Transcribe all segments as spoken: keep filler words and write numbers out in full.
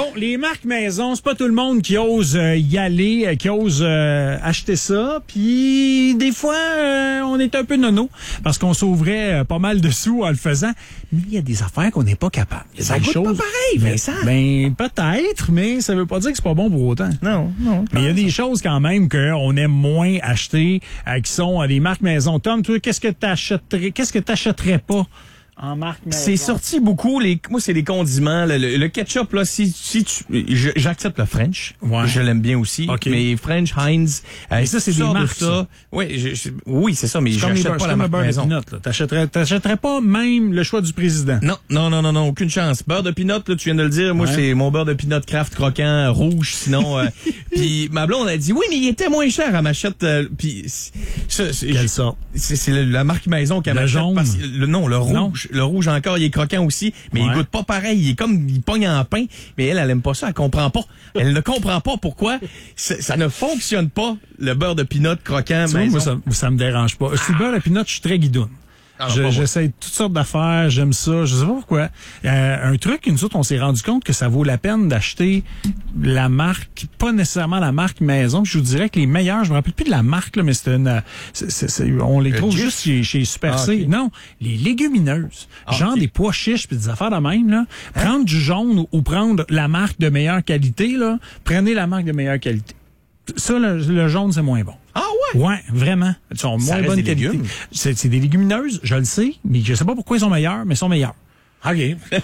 Bon, les marques maison, c'est pas tout le monde qui ose euh, y aller, euh, qui ose euh, acheter ça. Puis des fois, euh, on est un peu nono parce qu'on sauverait euh, pas mal de sous en le faisant. Mais il y a des affaires qu'on n'est pas capable. Il y a Ça des goûte choses. pas pareil, Vincent. Ben peut-être, mais ça veut pas dire que c'est pas bon pour autant. Non, non. Mais il y a des choses quand même qu'on aime moins acheter, euh, qui sont euh, des marques maison. Tom, toi, qu'est-ce que t'achèterais, qu'est-ce que t'achèterais pas en marque maison? C'est sorti beaucoup, les, moi, c'est les condiments. Le, le, le ketchup, là, si, si tu, je- j'accepte le French. Ouais. Je l'aime bien aussi. OK. Mais French, Heinz. Mais ça, c'est des marques, ça. Oui, je, je- oui, c'est ça, mais C'est comme les j'achète beurres- pas c'est la comme le marque beurre de maison. pinot, là. T'achèterais, t'achèterais pas même le choix du président. Non, non, non, non, non, aucune chance. Beurre de pinot, là, tu viens de le dire. Moi, Ouais. c'est mon beurre de pinot craft croquant, euh, rouge, sinon. euh, puis ma blonde a dit, oui, mais il était moins cher à m'achète. Euh, puis ça, c'est, Quelle sorte? c'est, c'est le- la marque maison qu'elle Le m'achète. jaune? Parce que le, non, le Non. rouge. Le rouge encore, il est croquant aussi, mais Ouais. il goûte pas pareil. Il est comme, il pogne en pain. Mais elle, elle aime pas ça. Elle comprend pas. Elle ne comprend pas pourquoi ça, ça ne fonctionne pas, le beurre de pinot croquant Tu vois, maison. moi, ça, ça me dérange pas. Sur le beurre de pinot, je suis très guidoune. Ah, Je- pas moi. J'essaie toutes sortes d'affaires, j'aime ça, je sais pas pourquoi. Euh, un truc, nous autres, on s'est rendu compte que ça vaut la peine d'acheter la marque, pas nécessairement la marque maison. Je vous dirais que les meilleurs, je me rappelle plus de la marque, là, mais c'est une, c'est- c'est- c'est- on les Le trouve Jif? juste chez, chez Super Ah, C. ok. Non, les légumineuses, Ah, genre ok. des pois chiches puis des affaires de même, là. Prendre du jaune ou, ou prendre la marque de meilleure qualité, là. Prenez la marque de meilleure qualité. Ça, le, le jaune, c'est moins bon. Ah ouais? Ouais, vraiment. Ils sont Ça moins reste bonne des qualité. légumes. C'est c'est des légumineuses, je le sais, mais je sais pas pourquoi ils sont meilleurs, mais ils sont meilleurs. OK.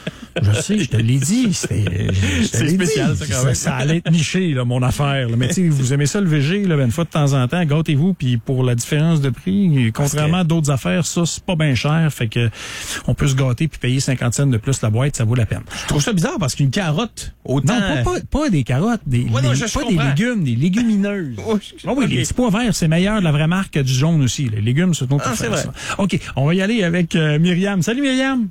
Je sais, je te l'ai dit. C'était, je te C'est l'ai spécial, dit. ça, quand même. Ça allait être niché, là, mon affaire. Là. Mais tu sais, vous aimez ça, le V G, là, ben, une fois de temps en temps, gâtez-vous, puis pour la différence de prix, contrairement à d'autres affaires, ça, c'est pas bien cher, fait que on peut se gâter puis payer cinquante cents de plus la boîte, ça vaut la peine. Je trouve ça bizarre parce qu'une carotte, autant... Non, pas, pas, pas des carottes, des, Ouais, non, des- je- je pas des comprends. légumes, des légumineuses. Oh, je- Ah oui, ok. les petits pois verts, c'est meilleur de la vraie marque que du jaune aussi. Les légumes, c'est autre Ah, affaire, c'est ça. OK, on va y aller avec euh, Myriam. Salut, Myriam.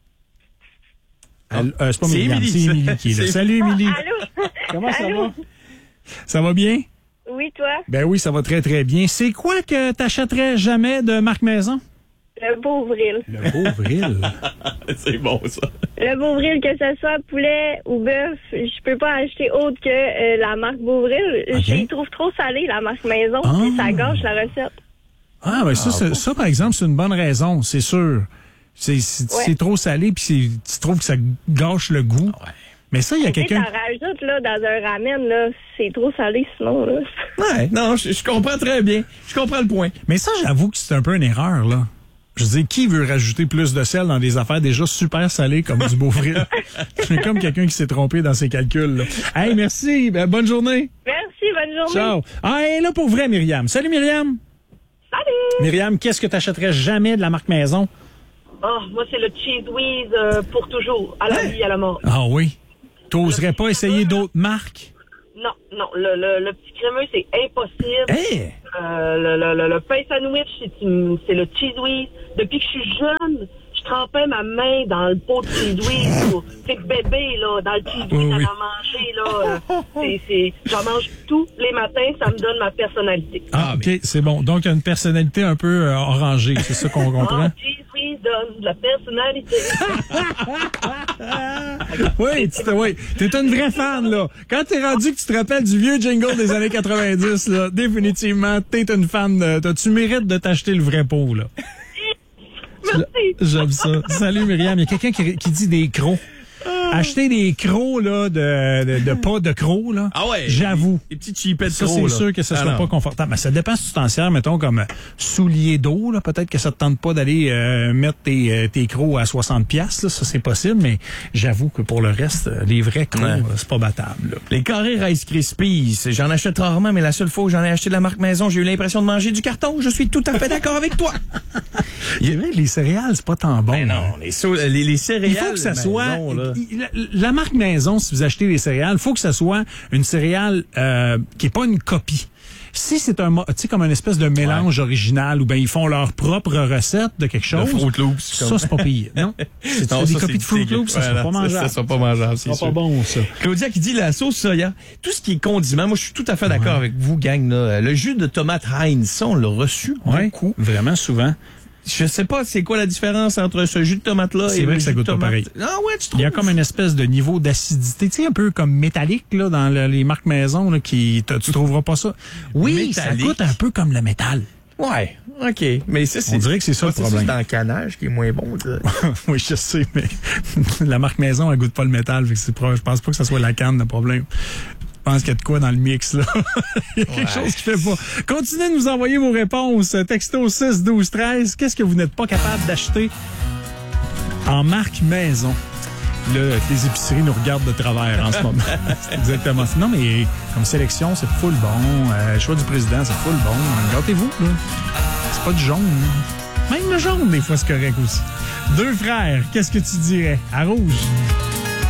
Elle- euh, c'est pas C'est Myriam, Émilie. c'est Émilie qui est là. C'est- Salut, Émilie. Allô? Comment ça Allô? va? Ça va bien? Oui, toi? Ben oui, ça va très, très bien. C'est quoi que t'achèterais jamais de marque maison? Le Beauvril. Le Beauvril. C'est bon, ça. Le Beauvril, que ce soit poulet ou bœuf, je peux pas acheter autre que euh, la marque Beauvril. Ok. Je les trouve trop salés, la marque maison, Ah. puis ça gâche la recette. Ah, ben ça, c'est- ça, par exemple, c'est une bonne raison, c'est sûr. C'est c'est- Ouais. c'est trop salé, puis c'est- tu trouves que ça gâche le goût. Ouais. Mais ça, il y a Tu sais, quelqu'un... t'en rajoutes, là, dans un ramen, là, c'est trop salé, sinon, là. Ouais, non, je, je comprends très bien. Je comprends le point. Mais ça, j'avoue que c'est un peu une erreur, là. Je veux dire, qui veut rajouter plus de sel dans des affaires déjà super salées comme du Beauvril? C'est comme quelqu'un qui s'est trompé dans ses calculs, là. Hey, merci. Ben, bonne journée. Merci, bonne journée. Ciao. Ah, elle est là pour vrai, Myriam. Salut, Myriam. Salut! Myriam, qu'est-ce que t'achèterais jamais de la marque maison? Oh, moi, c'est le Cheese Whiz euh, pour toujours, à la vie, à la mort. Ah oui. T'oserais pas essayer d'autres marques? Non, non, le, le, le petit crémeux, c'est impossible. Hey! Euh, le, le, le, le pain sandwich, c'est, une- c'est le Cheese Whiz. Depuis que je suis jeune, je trempais ma main dans le pot de Cheese Whiz. pour- C'est bébé, là, dans le Cheese Whiz, Oui, à oui. en manger, là. euh, c'est, c'est, j'en mange tous les matins, ça me donne ma personnalité. Ah, OK, c'est bon. Donc, t'as une personnalité un peu euh, orangée, c'est ça qu'on comprend? Oh, Cheese Whiz donne de la personnalité. Oui, tu te- oui. T'es une vraie fan, là. Quand t'es rendu que tu te rappelles du vieux jingle des années quatre-vingt-dix, là, définitivement, t'es une fan de, t'as- tu mérites de t'acheter le vrai pot, là. Merci. J'aime ça. Salut, Myriam. Il y a quelqu'un qui, qui dit des crocs. Acheter des crocs, là, de, de, de pas de crocs, là. Ah ouais. J'avoue. Les petits cheapettes Ça, trop, c'est là. sûr que ça Ah soit non. pas confortable. Mais ça dépend si tu t'en sers, mettons, comme soulier d'eau, là. Peut-être que ça te tente pas d'aller euh, mettre tes, euh, tes crocs à soixante piastres, là. Ça, c'est possible, mais j'avoue que pour le reste, euh, les vrais crocs, Ouais. euh, c'est pas battable, là. Les carrés Rice Krispies, j'en achète rarement, mais la seule fois où j'en ai acheté de la marque maison, j'ai eu l'impression de manger du carton. Je suis tout à fait d'accord avec toi. Il y avait les céréales, c'est pas tant bon. Ben non, les, sau- les, les céréales. Il faut que ça maison, soit là. il- la, la marque maison, si vous achetez des céréales, il faut que ça soit une céréale euh, qui est pas une copie. Si c'est un, mo- tu sais, comme une espèce de mélange original, ou ben ils font leur propre recette de quelque chose. De Fruit Loops, Ça, comme- c'est pas pire, non? Si tu Non, fais des ça, copies c'est de Fruit dégueu. Loops, ça Ouais, sera non, pas mangeable. Ça sera pas mangeable, c'est Ça sera sûr. pas bon, ça. Claudia qui dit la sauce soya. Tout ce qui est condiment, moi je suis tout à fait d'accord avec vous, gang. Là. Le jus de tomate Heinz, ça on l'a reçu Ouais, beaucoup. vraiment souvent. Je sais pas, c'est quoi la différence entre ce jus de tomate-là C'est et vrai le que ça jus de goûte pas tomate? pareil. Ah ouais, tu trouves? Il y a comme une espèce de niveau d'acidité, tu sais, un peu comme métallique, là, dans le- les marques maison, là, qui, t'as- tu trouveras pas ça. Oui, ça Métallique. goûte un peu comme le métal. Ouais, OK. Mais ça, c'est... On dirait que c'est ça le c'est problème. juste dans le canage qui est moins bon. ça. Oui, je sais, mais la marque maison, elle goûte pas le métal, fait que c'est pro- je pense pas que ça soit la canne, le problème. Je pense qu'il y a de quoi dans le mix, là. Il y a quelque Ouais. chose qui fait pas. Continuez de nous envoyer vos réponses. Texto six douze treize. Qu'est-ce que vous n'êtes pas capable d'acheter en marque maison? Là, les épiceries nous regardent de travers en ce moment. C'est exactement ça. Non, mais comme sélection, c'est full bon. Euh, choix du président, c'est full bon. Gâtez-vous, là. C'est pas du jaune. Là. Même le jaune, des fois, c'est correct aussi. Deux frères, qu'est-ce que tu dirais? À rouge.